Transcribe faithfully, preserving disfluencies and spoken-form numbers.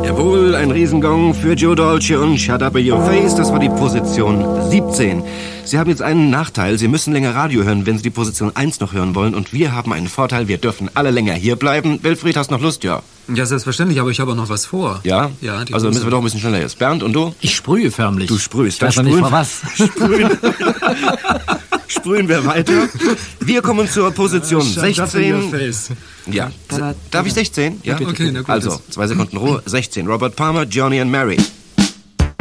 Jawohl, ein Riesengong für Joe Dolce und Shut Up in Your Face. Das war die Position siebzehn. Sie haben jetzt einen Nachteil. Sie müssen länger Radio hören, wenn Sie die Position eins noch hören wollen. Und wir haben einen Vorteil. Wir dürfen alle länger hier bleiben. Wilfried, hast noch Lust, ja? Ja, selbstverständlich, aber ich habe auch noch was vor. Ja? Ja, die also Hose. müssen wir doch ein bisschen schneller jetzt. Bernd, und du? Ich sprühe förmlich. Du sprühst. Ich weiß noch nicht mal was. Sprühen. Sprühen wir weiter. Wir kommen zur Position sechzehn. Ja. Darf ich sechzehn? Ja? Okay, na gut. Also, zwei Sekunden Ruhe. sechzehn. Robert Palmer, Johnny and Mary.